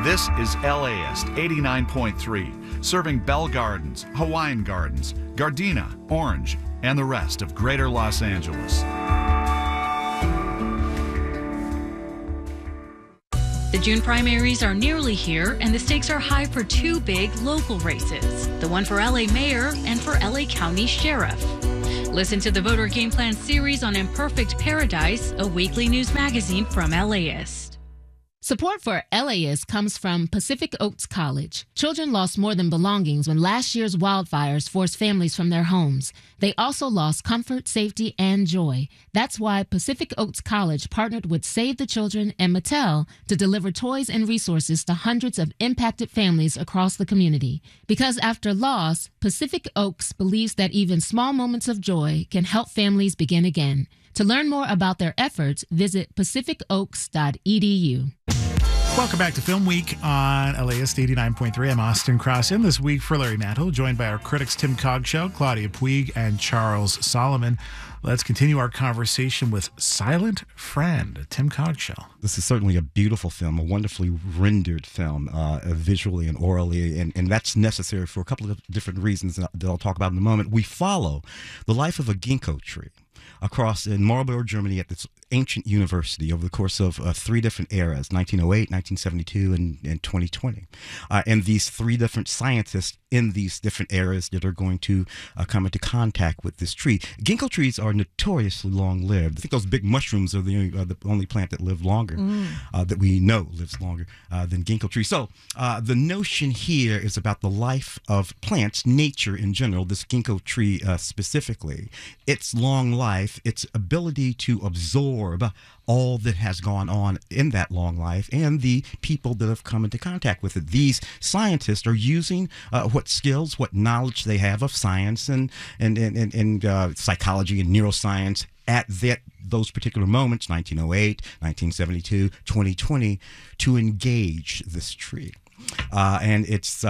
This is LAist 89.3, serving Bell Gardens, Hawaiian Gardens, Gardena, Orange, and the rest of Greater Los Angeles. The June primaries are nearly here, and the stakes are high for two big local races, the one for LA Mayor and for LA County Sheriff. Listen to the Voter Game Plan series on Imperfect Paradise, a weekly news magazine from LAist. Support for LAist comes from Pacific Oaks College. Children lost more than belongings when last year's wildfires forced families from their homes. They also lost comfort, safety, and joy. That's why Pacific Oaks College partnered with Save the Children and Mattel to deliver toys and resources to hundreds of impacted families across the community. Because after loss, Pacific Oaks believes that even small moments of joy can help families begin again. To learn more about their efforts, visit pacificoaks.edu. Welcome back to Film Week on LAist 89.3. I'm Austin Cross. In this week for Larry Mantle, joined by our critics Tim Cogshow, Claudia Puig, and Charles Solomon. Let's continue our conversation with Silent Friend, Tim Cogshow. This is certainly a beautiful film, a wonderfully rendered film, visually and orally, and that's necessary for a couple of different reasons that I'll talk about in a moment. We follow the life of a ginkgo tree across in Marlborough, Germany, at this ancient university over the course of three different eras, 1908, 1972, and 2020. And these three different scientists in these different eras that are going to come into contact with this tree. Ginkgo trees are notoriously long-lived. I think those big mushrooms are the only plant that live longer, that we know lives longer than ginkgo trees. So the notion here is about the life of plants, nature in general, this ginkgo tree specifically, its long life, its ability to absorb all that has gone on in that long life and the people that have come into contact with it. These scientists are using what skills, what knowledge they have of science and psychology and neuroscience at those particular moments, 1908, 1972, 2020, to engage this tree. And it's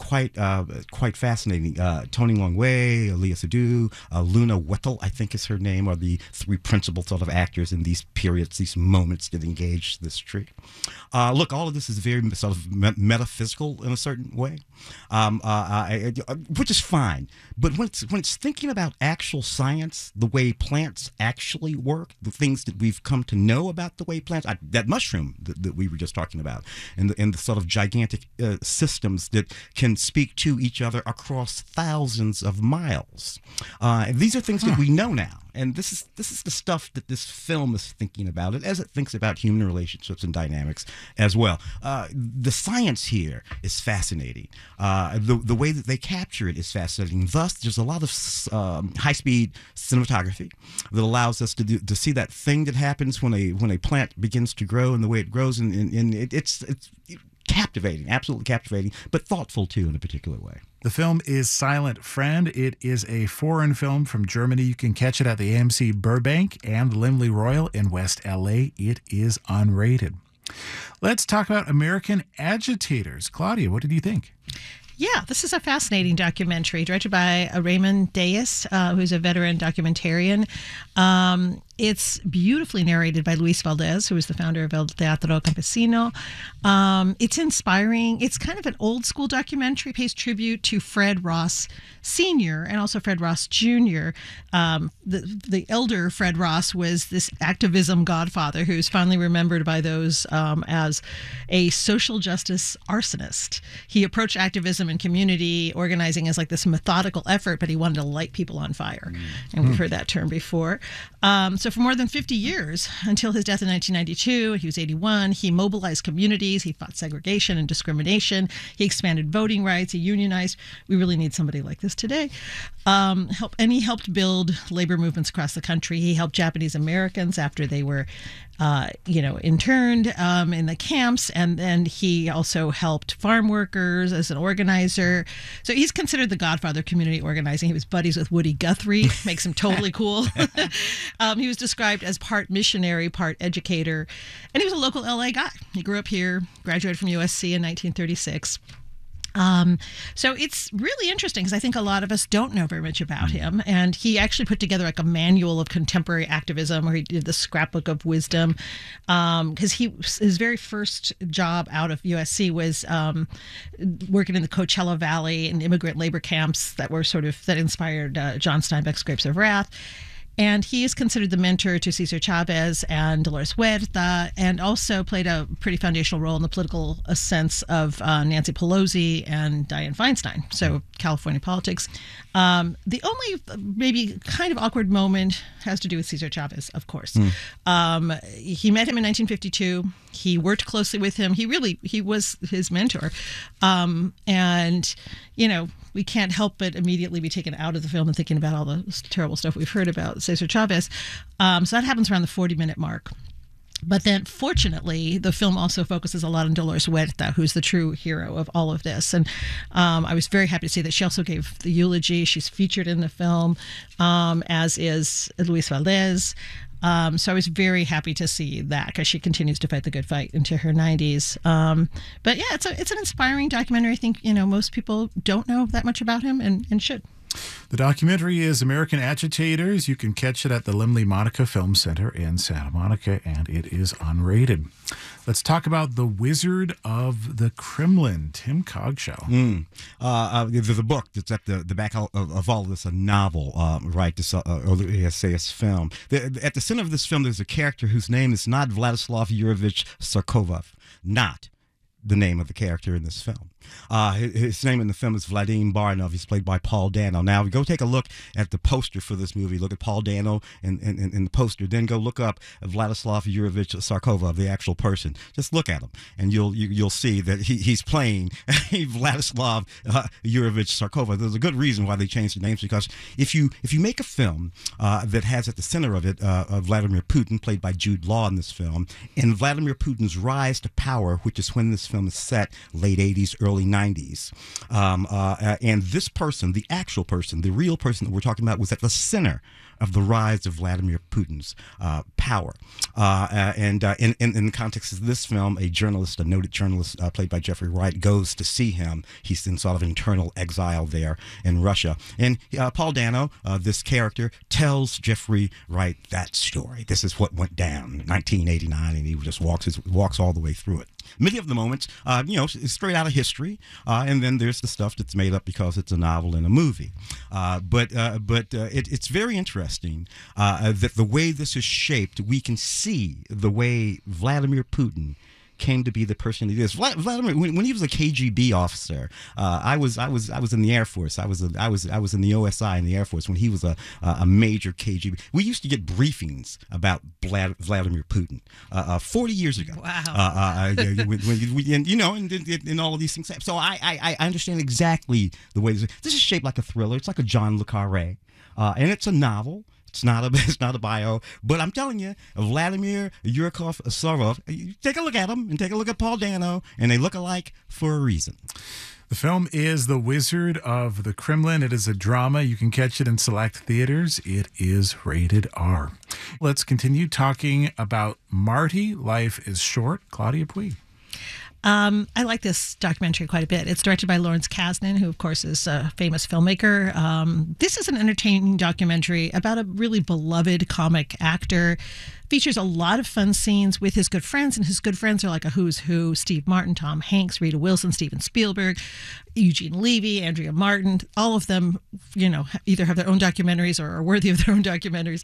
quite fascinating. Tony Leung-Wei, Léa Seydoux, Luna Whethel, I think is her name, are the three principal sort of actors in these periods, these moments that engage this tree. Look, all of this is very sort of metaphysical in a certain way, which is fine. But when it's thinking about actual science, the way plants actually work, the things that we've come to know about the way plants, that mushroom that we were just talking about, and the sort of gigantic systems that can speak to each other across thousands of miles. These are things that we know now. And this is the stuff that this film is thinking about, as it thinks about human relationships and dynamics as well. The science here is fascinating. The way that they capture it is fascinating. Thus, there's a lot of high-speed cinematography that allows us to see that thing that happens when a plant begins to grow and the way it grows, and it's captivating, absolutely captivating, but thoughtful too in a particular way. The film is Silent Friend. It is a foreign film from Germany. You can catch it at the AMC Burbank and the Laemmle Royal in West LA. It is unrated. Let's talk about American Agitators. Claudia, what did you think? Yeah, this is a fascinating documentary directed by Raymond Dayas, who's a veteran documentarian. It's beautifully narrated by Luis Valdez, who is the founder of El Teatro Campesino. It's inspiring. It's kind of an old school documentary, pays tribute to Fred Ross Sr. and also Fred Ross Jr. The elder Fred Ross was this activism godfather who's fondly remembered by those as a social justice arsonist. He approached activism and community organizing as like this methodical effort, but he wanted to light people on fire. And we've heard that term before. So for more than 50 years, until his death in 1992, he was 81, he mobilized communities, he fought segregation and discrimination, he expanded voting rights, he unionized. We really need somebody like this today. And he helped build labor movements across the country. He helped Japanese Americans after they were interned in the camps, and then he also helped farm workers as an organizer. So he's considered the godfather of community organizing. He was buddies with Woody Guthrie, makes him totally cool. He was described as part missionary, part educator, and he was a local LA guy. He grew up here, graduated from USC in 1936. So it's really interesting because I think a lot of us don't know very much about him. And he actually put together like a manual of contemporary activism where he did the scrapbook of wisdom. Because his very first job out of USC was working in the Coachella Valley and immigrant labor camps that inspired John Steinbeck's Grapes of Wrath. And he is considered the mentor to Cesar Chavez and Dolores Huerta, and also played a pretty foundational role in the political ascents of Nancy Pelosi and Dianne Feinstein, so California politics. The only maybe kind of awkward moment has to do with Cesar Chavez, of course. He met him in 1952. He worked closely with him. He was his mentor. And, we can't help but immediately be taken out of the film and thinking about all the terrible stuff we've heard about Cesar Chavez. So that happens around the 40-minute mark. But then, fortunately, the film also focuses a lot on Dolores Huerta, who's the true hero of all of this. And I was very happy to see that she also gave the eulogy. She's featured in the film, as is Luis Valdez. So I was very happy to see that because she continues to fight the good fight into her 90s. But yeah, it's an inspiring documentary. I think, most people don't know that much about him and should. The documentary is American Agitators. You can catch it at the Limley Monica Film Center in Santa Monica, and it is unrated. Let's talk about The Wizard of the Kremlin, Tim Cogshow. There's a book that's at the back of all of this, a novel, right? This essayist film. At the center of this film, there's a character whose name is not Vladislav Yurovich Sarkov, not the name of the character in this film. His name in the film is Vadim Baranov. He's played by Paul Dano. Now, go take a look at the poster for this movie. Look at Paul Dano in the poster. Then go look up Vladislav Yurovich Sarkov, the actual person. Just look at him, and you'll see that he's playing Vladislav Yurovich Sarkov. There's a good reason why they changed the names, because if you make a film that has at the center of it Vladimir Putin, played by Jude Law in this film, and Vladimir Putin's rise to power, which is when this film is set, late 80s, early 90s. And this person, the actual person, the real person that we're talking about, was at the center of the rise of Vladimir Putin's power. And in the context of this film, a noted journalist played by Jeffrey Wright, goes to see him. He's in sort of internal exile there in Russia. And Paul Dano, this character, tells Jeffrey Wright that story. This is what went down in 1989, and he just walks all the way through it. Many of the moments, it's straight out of history, and then there's the stuff that's made up because it's a novel and a movie. But it's very interesting that the way this is shaped, we can see the way Vladimir Putin came to be the person he is. Vladimir, when he was a KGB officer, I was in the Air Force. I was in the OSI in the Air Force when he was a major KGB. We used to get briefings about Vladimir Putin 40 years ago. Wow. And all of these things. So I understand exactly the way this is shaped like a thriller. It's like a John le Carré, and it's a novel. It's not a bio, but I'm telling you, Vladimir Yurkov Sarov, take a look at him and take a look at Paul Dano, and they look alike for a reason. The film is The Wizard of the Kremlin. It is a drama. You can catch it in select theaters. It is rated R. Let's continue talking about Marty, Life is Short. Claudia Puig. I like this documentary quite a bit. It's directed by Lawrence Kasdan, who, of course, is a famous filmmaker. This is an entertaining documentary about a really beloved comic actor. Features a lot of fun scenes with his good friends, and his good friends are like a who's who: Steve Martin, Tom Hanks, Rita Wilson, Steven Spielberg, Eugene Levy, Andrea Martin. All of them, either have their own documentaries or are worthy of their own documentaries.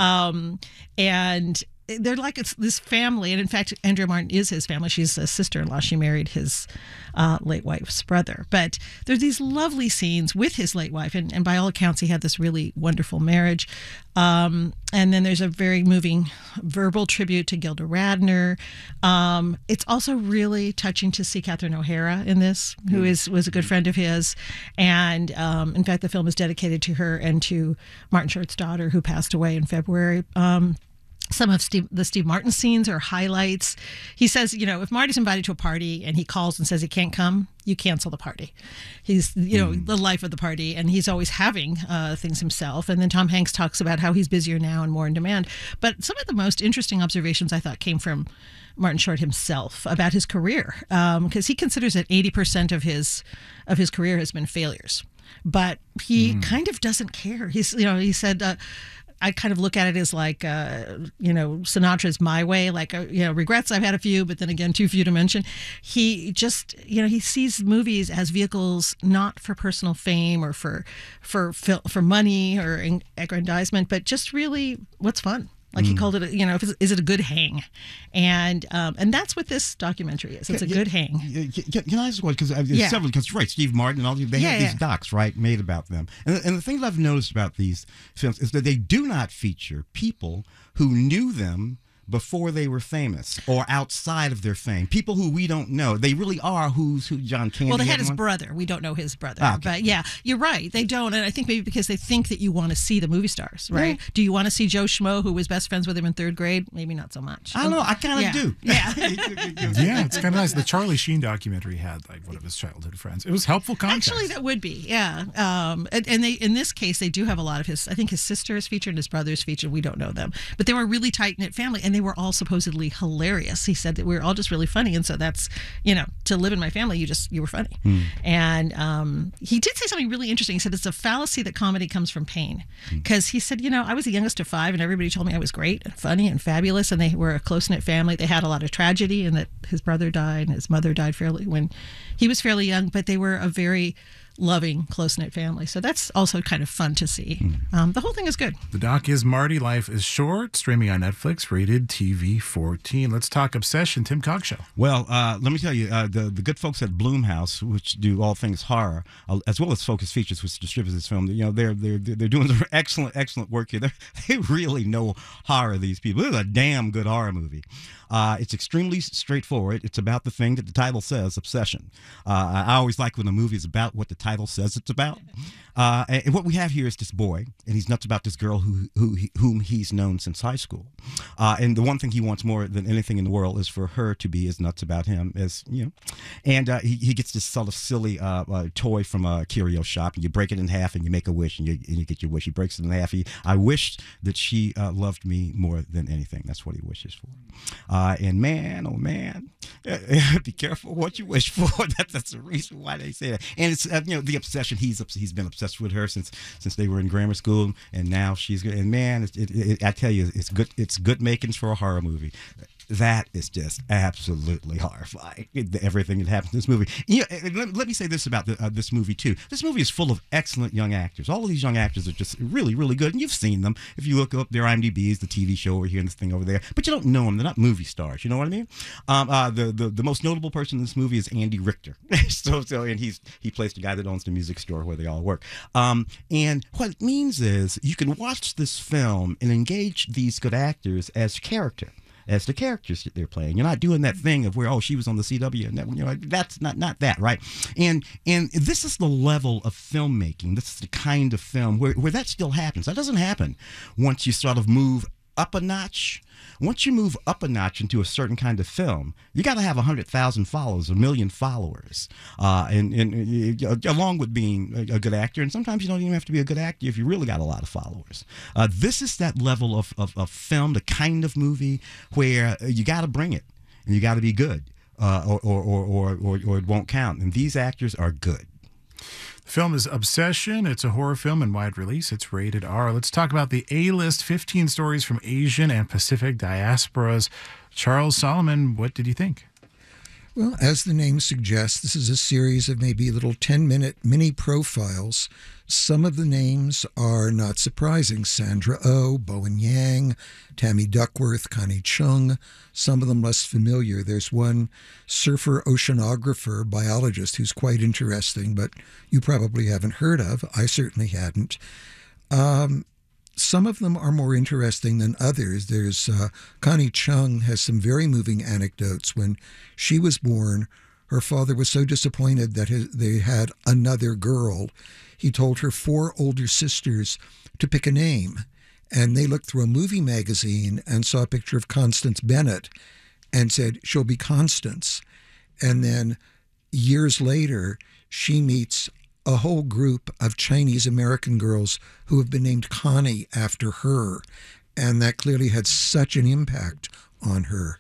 And they're like it's this family, and in fact, Andrea Martin is his family. She's a sister-in-law. She married his late wife's brother. But there's these lovely scenes with his late wife, and by all accounts, he had this really wonderful marriage. And then there's a very moving verbal tribute to Gilda Radner. It's also really touching to see Catherine O'Hara in this, who was a good friend of his. And in fact, the film is dedicated to her and to Martin Short's daughter, who passed away in February. Some of the Steve Martin scenes are highlights. He says, if Marty's invited to a party and he calls and says he can't come, you cancel the party. He's, the life of the party, and he's always having things himself. And then Tom Hanks talks about how he's busier now and more in demand. But some of the most interesting observations I thought came from Martin Short himself about his career, because he considers that 80% of his career has been failures. But he kind of doesn't care. He said, I kind of look at it as like, Sinatra's My Way, like, regrets. I've had a few, but then again, too few to mention. He just, he sees movies as vehicles not for personal fame or for money or aggrandizement, but just really what's fun. Like he called it, is it a good hang? And that's what this documentary is. It's a good hang. Can I ask one? Because several, because right, Steve Martin and all they have these docs, right, made about them. And the thing that I've noticed about these films is that they do not feature people who knew them before they were famous or outside of their fame. People who we don't know. They really are who John Candy. Well, they had his brother. We don't know his brother. Okay. But yeah, you're right. They don't. And I think maybe because they think that you want to see the movie stars, right? Yeah. Do you want to see Joe Schmo, who was best friends with him in third grade? Maybe not so much. I don't know. I kind of do. Yeah. Yeah, it's kind of nice. The Charlie Sheen documentary had like one of his childhood friends. It was helpful context. Actually, that would be, yeah. And they, in this case, they do have a lot of I think his sister is featured and his brother is featured. We don't know them. But they were a really tight-knit family, and they were all supposedly hilarious. He said that we were all just really funny, and so that's, to live in my family, you were funny. And he did say something really interesting. He said it's a fallacy that comedy comes from pain, because he said, I was the youngest of 5, and everybody told me I was great and funny and fabulous, and they were a close-knit family. They had a lot of tragedy, and that his brother died and his mother died when he was fairly young, but they were a very loving, close-knit family. So that's also kind of fun to see. The whole thing is good. The doc is Marty, Life is Short, streaming on Netflix, rated TV 14. Let's talk Obsession, Tim Cogshow. Well, let me tell you, the good folks at Blumhouse, which do all things horror, as well as Focus Features, which distributes this film, they're doing some excellent work here. They really know horror, these people. This is a damn good horror movie. It's extremely straightforward. It's about the thing that the title says, obsession. I always like when a movie is about what the title says it's about. And what we have here is this boy, and he's nuts about this girl whom he's known since high school. And the one thing he wants more than anything in the world is for her to be as nuts about him as, And he gets this sort of silly toy from a curio shop, and you break it in half, and you make a wish, and you get your wish. He breaks it in half. I wished that she loved me more than anything. That's what he wishes for. And man, oh man, be careful what you wish for. That's the reason why they say that. And it's the obsession. He's been obsessed with her since they were in grammar school, and now she's good. And man, I tell you, it's good. It's good makings for a horror movie. That is just absolutely horrifying. Everything that happens in this movie. Let me say this about this movie too. This movie is full of excellent young actors. All of these young actors are just really, really good, and you've seen them if you look up their IMDb's, the TV show over here and this thing over there. But you don't know them. They're not movie stars. You know what I mean? The most notable person in this movie is Andy Richter. And he plays the guy that owns the music store where they all work. And what it means is you can watch this film and engage these good actors as the characters that they're playing. You're not doing that thing of where, she was on the CW, and that's not that, right? And this is the level of filmmaking. This is the kind of film where that still happens. That doesn't happen once you sort of move up a notch. Once you move up a notch into a certain kind of film, you got to have 100,000 followers, 1 million followers, and along with being a good actor. And sometimes you don't even have to be a good actor if you really got a lot of followers. This is that level of film, the kind of movie where you got to bring it and you got to be good, or it won't count. And these actors are good. The film is Obsession. It's a horror film in wide release. It's rated R. Let's talk about the A-list 15 stories from Asian and Pacific diasporas. Charles Solomon, what did you think? Well, as the name suggests, this is a series of maybe little 10-minute mini profiles. Some of the names are not surprising. Sandra Oh, Bowen Yang, Tammy Duckworth, Connie Chung. Some of them less familiar. There's one surfer oceanographer, biologist, who's quite interesting, but you probably haven't heard of. I certainly hadn't. Some of them are more interesting than others. There's Connie Chung has some very moving anecdotes. When she was born, her father was so disappointed that they had another girl. He told her 4 older sisters to pick a name, And they looked through a movie magazine and saw a picture of Constance Bennett and said, she'll be Constance. And then years later, she meets a whole group of Chinese American girls who have been named Connie after her. And that clearly had such an impact on her.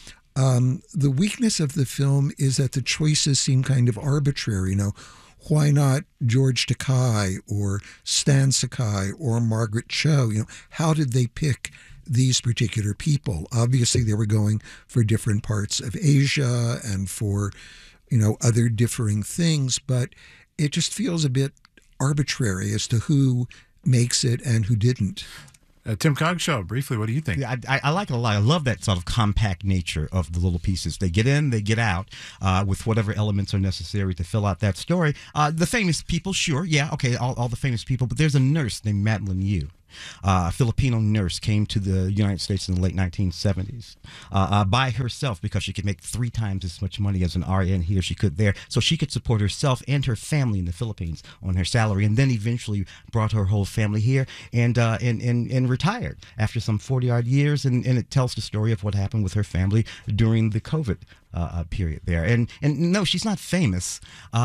The weakness of the film is that the choices seem kind of arbitrary. Why not George Takei or Stan Sakai or Margaret Cho? How did they pick these particular people? Obviously, they were going for different parts of Asia and for, other differing things, but it just feels a bit arbitrary as to who makes it and who didn't. Tim Cogshaw, briefly, what do you think? Yeah, I like it a lot. I love that sort of compact nature of the little pieces. They get in, they get out with whatever elements are necessary to fill out that story. The famous people, sure, yeah, okay, all the famous people, but there's a nurse named Madeline Yu. A Filipino nurse came to the United States in the late 1970s by herself because she could make 3 times as much money as an RN here she could there. So she could support herself and her family in the Philippines on her salary, and then eventually brought her whole family here and retired after some 40-odd years. And it tells the story of what happened with her family during the COVID period there. And no, she's not famous,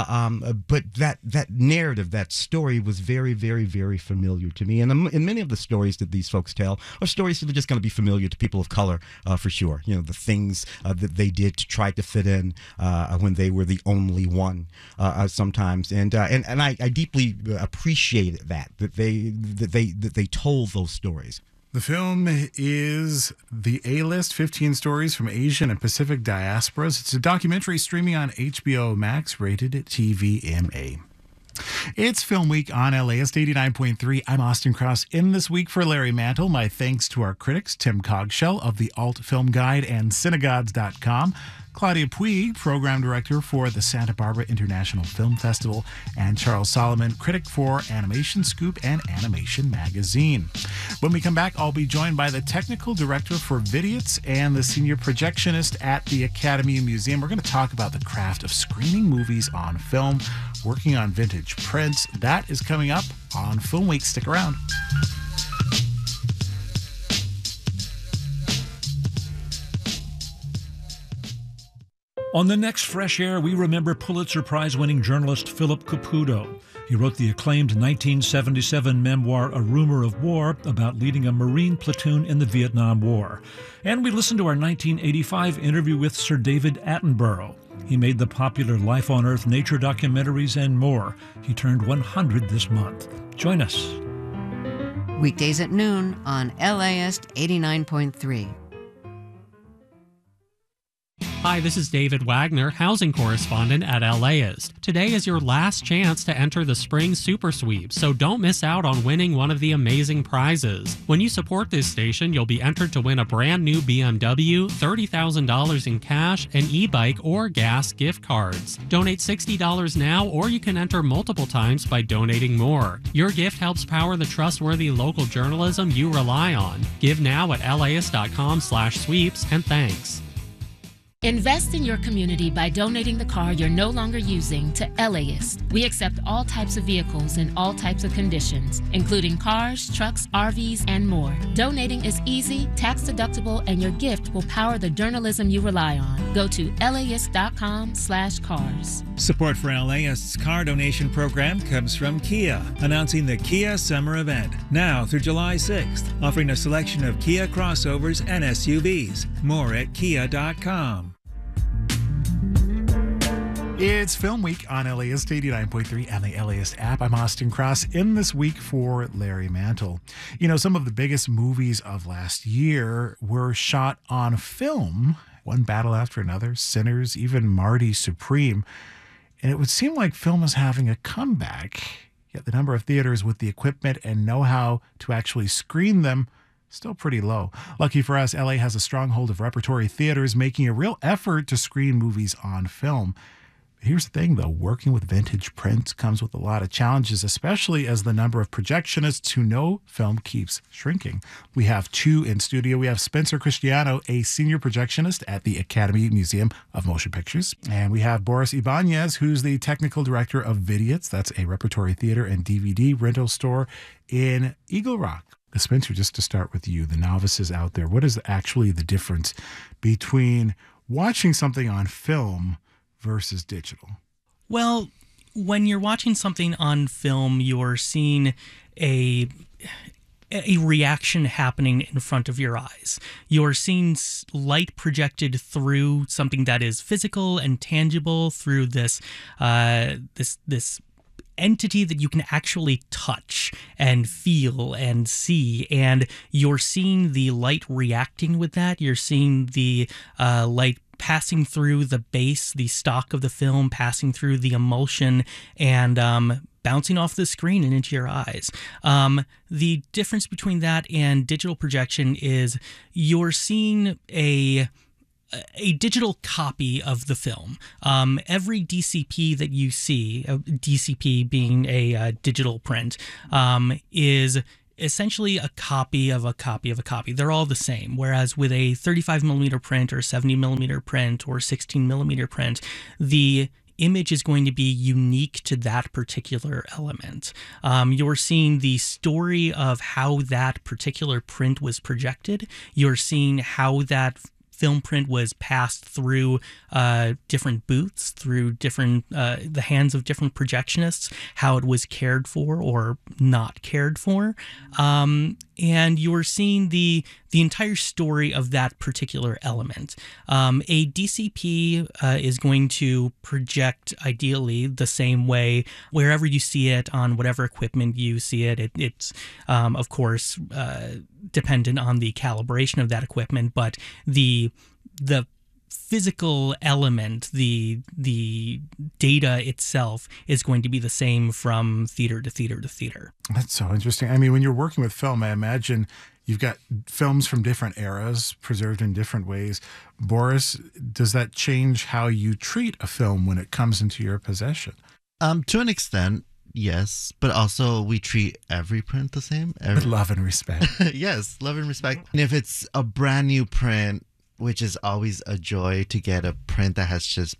but that narrative, that story was very, very, very familiar to me. And in many of the stories that these folks tell are stories that are just going to be familiar to people of color for sure. The things that they did to try to fit in when they were the only one sometimes. And I deeply appreciate that they told those stories. The film is The A-List, 15 Stories from Asian and Pacific Diasporas. It's a documentary streaming on HBO Max, rated TVMA. It's Film Week on LAist 89.3. I'm Austin Cross. In this week for Larry Mantle, my thanks to our critics, Tim Cogshell of the Alt Film Guide and Synagogues.com, Claudia Puig, program director for the Santa Barbara International Film Festival, and Charles Solomon, critic for Animation Scoop and Animation Magazine. When we come back, I'll be joined by the technical director for Vidiots and the senior projectionist at the Academy Museum. We're going to talk about the craft of screening movies on film, working on vintage prints. That is coming up on Film Week. Stick around. On the next Fresh Air, we remember Pulitzer Prize-winning journalist Philip Caputo. He wrote the acclaimed 1977 memoir, A Rumor of War, about leading a Marine platoon in the Vietnam War. And we listened to our 1985 interview with Sir David Attenborough. He made the popular Life on Earth nature documentaries and more. He turned 100 this month. Join us. Weekdays at noon on LAist 89.3. Hi, this is David Wagner, housing correspondent at LAist. Today is your last chance to enter the Spring Super Sweep, so don't miss out on winning one of the amazing prizes. When you support this station, you'll be entered to win a brand new BMW, $30,000 in cash, an e-bike, or gas gift cards. Donate $60 now, or you can enter multiple times by donating more. Your gift helps power the trustworthy local journalism you rely on. Give now at LAist.com/sweeps, and thanks. Invest in your community by donating the car you're no longer using to LAist. We accept all types of vehicles in all types of conditions, including cars, trucks, RVs, and more. Donating is easy, tax deductible, and your gift will power the journalism you rely on. Go to LAist.com/cars. Support for LAist's car donation program comes from Kia, announcing the Kia Summer Event, now through July 6th, offering a selection of Kia crossovers and SUVs. More at kia.com. It's Film Week on LAist 89.3 and the LAist app. I'm Austin Cross. In this week for Larry Mantle. Some of the biggest movies of last year were shot on film. One battle after another, Sinners, even Marty Supreme. And it would seem like film is having a comeback. Yet the number of theaters with the equipment and know-how to actually screen them still pretty low. Lucky for us, LA has a stronghold of repertory theaters making a real effort to screen movies on film. Here's the thing, though. Working with vintage prints comes with a lot of challenges, especially as the number of projectionists who know film keeps shrinking. We have 2 in studio. We have Spencer Cristiano, a senior projectionist at the Academy Museum of Motion Pictures. And we have Boris Ibanez, who's the technical director of Vidiots. That's a repertory theater and DVD rental store in Eagle Rock. Spencer, just to start with you, the novices out there, what is actually the difference between watching something on film versus digital? Well, when you're watching something on film, you're seeing a reaction happening in front of your eyes. You're seeing light projected through something that is physical and tangible, through this entity that you can actually touch and feel and see, and you're seeing the light reacting with that. You're seeing the light passing through the base, the stock of the film, passing through the emulsion, and bouncing off the screen and into your eyes. The difference between that and digital projection is you're seeing a digital copy of the film. Every DCP that you see, DCP being a digital print, is essentially a copy of a copy of a copy. They're all the same. Whereas with a 35 millimeter print or 70 millimeter print or 16 millimeter print, the image is going to be unique to that particular element. You're seeing the story of how that particular print was projected. You're seeing how that film print was passed through different booths, through different the hands of different projectionists, how it was cared for or not cared for, and you're seeing the entire story of that particular element. A DCP is going to project ideally the same way wherever you see it, on whatever equipment you see it. It's of course dependent on the calibration of that equipment, but the physical element, the data itself is going to be the same from theater to theater to theater. That's so interesting. I mean, when you're working with film, I imagine you've got films from different eras preserved in different ways. Boris, does that change how you treat a film when it comes into your possession? To an extent, yes, but also we treat every print the same. With love and respect. Yes, love and respect. And if it's a brand new print, which is always a joy to get a print that has just,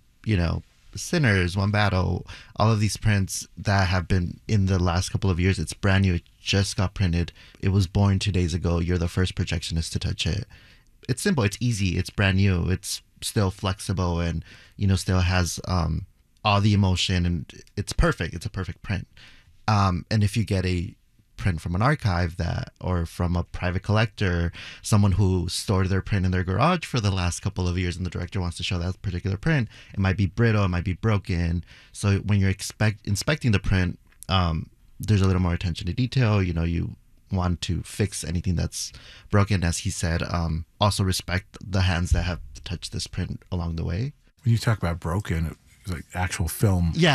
Sinners, One Battle, all of these prints that have been in the last couple of years, it's brand new, it just got printed, it was born 2 days ago, you're the first projectionist to touch it. It's simple, it's easy, it's brand new, it's still flexible, and, still has all the emotion, and it's perfect. It's a perfect print. And if you get a print from an archive or from a private collector, someone who stored their print in their garage for the last couple of years, and the director wants to show that particular print, it might be brittle, it might be broken. So when you're inspecting the print, there's a little more attention to detail. You want to fix anything that's broken, as he said. Also respect the hands that have touched this print along the way. When you talk about broken, like actual film. Yeah,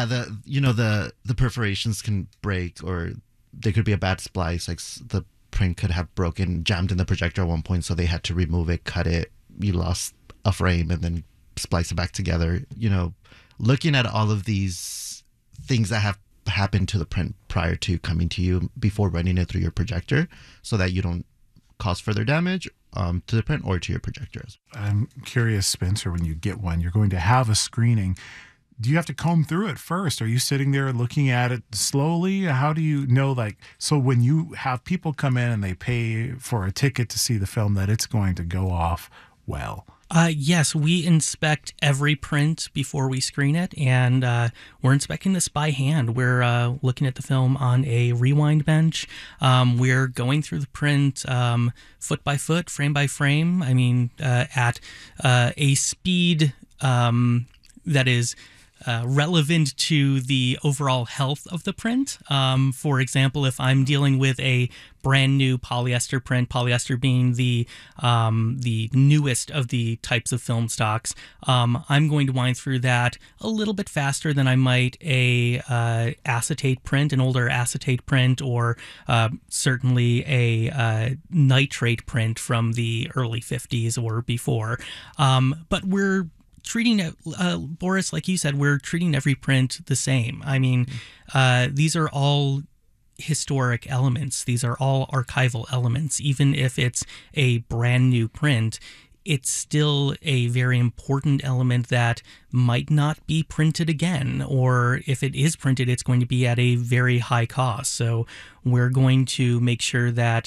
the perforations can break, or they could be a bad splice. Like the print could have broken, jammed in the projector at one point, so they had to remove it, cut it. You lost a frame and then splice it back together. Looking at all of these things that have happened to the print prior to coming to you before running it through your projector, so that you don't cause further damage to the print or to your projectors. I'm curious, Spencer, when you get one, you're going to have a screening. Do you have to comb through it first? Are you sitting there looking at it slowly? How do you know, so when you have people come in and they pay for a ticket to see the film, that it's going to go off well? Yes, we inspect every print before we screen it, and we're inspecting this by hand. We're looking at the film on a rewind bench. We're going through the print foot by foot, frame by frame. I mean, at a speed that is relevant to the overall health of the print. For example, if I'm dealing with a brand new polyester print, polyester being the newest of the types of film stocks, I'm going to wind through that a little bit faster than I might a acetate print, an older acetate print, or certainly a nitrate print from the early 50s or before. But we're treating it, Boris, like you said, we're treating every print the same. I mean, these are all historic elements. These are all archival elements. Even if it's a brand new print, it's still a very important element that might not be printed again, or if it is printed, it's going to be at a very high cost. So we're going to make sure that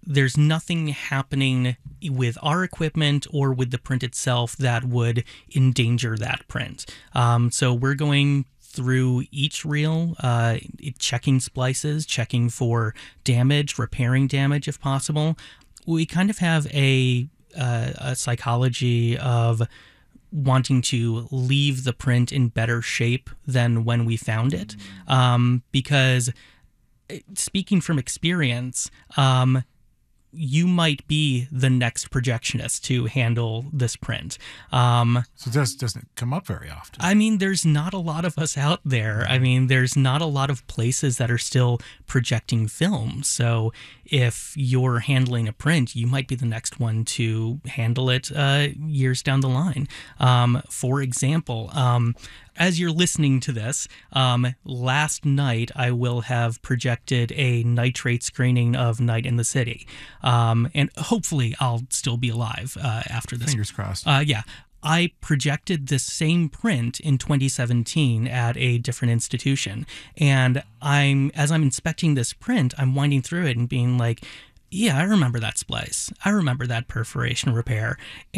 there's nothing happening with our equipment or with the print itself that would endanger that print. So we're going through each reel, checking splices, checking for damage, repairing damage if possible. We kind of have a psychology of wanting to leave the print in better shape than when we found it, because speaking from experience, you might be the next projectionist to handle this print. So this doesn't come up very often. I mean, there's not a lot of us out there. I mean, there's not a lot of places that are still projecting film. So if you're handling a print, you might be the next one to handle it years down the line. For example, as you're listening to this, last night I will have projected a nitrate screening of Night in the City. And hopefully I'll still be alive after this. Fingers crossed. Yeah. I projected this same print in 2017 at a different institution. And as I'm inspecting this print, I'm winding through it and being like, yeah, I remember that splice. I remember that perforation repair.